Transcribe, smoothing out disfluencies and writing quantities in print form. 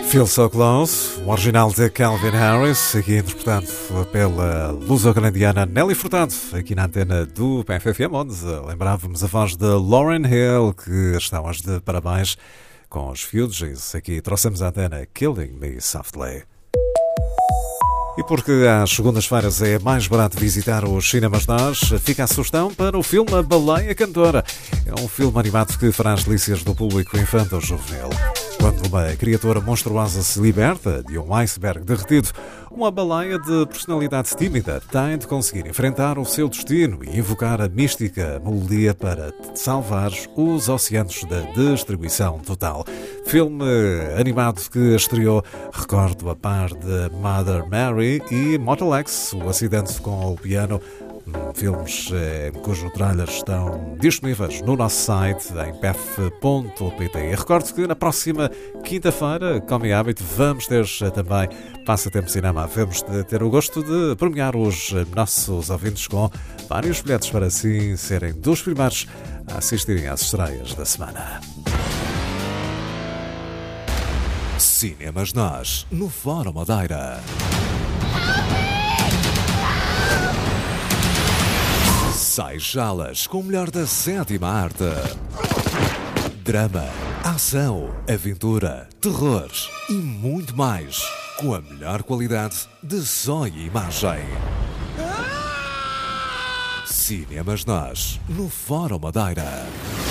Feel So Close, o original de Calvin Harris, aqui interpretado pela luso-canadiana Nelly Furtado, aqui na antena do PFFM, onde lembrávamos a voz de Lauryn Hill, que está hoje de parabéns com os Fugees. Aqui trouxemos a antena Killing Me Softly. E porque às segundas-feiras é mais barato visitar os cinemas nós, fica a sugestão para o filme A Baleia Cantora. É um filme animado que fará as delícias do público infanto-juvenil. Quando uma criatura monstruosa se liberta de um iceberg derretido, uma baleia de personalidade tímida tem de conseguir enfrentar o seu destino e invocar a mística melodia para salvar os oceanos da destruição total. Filme animado que estreou, recordo, a par de Mother Mary e Mortal X, o acidente com o piano. Filmes cujos trailers estão disponíveis no nosso site em pef.pt. E recordo que na próxima quinta-feira, como é hábito, vamos ter também Passatempo Cinema. Vamos ter o gosto de premiar os nossos ouvintes com vários bilhetes para assim serem dos primeiros a assistirem às estreias da semana. Cinemas Nós, no Fórum Madeira. 6 salas com o melhor da sétima arte. Drama, ação, aventura, terror e muito mais. Com a melhor qualidade de som e imagem. Cinemas Nós, no Fórum Madeira.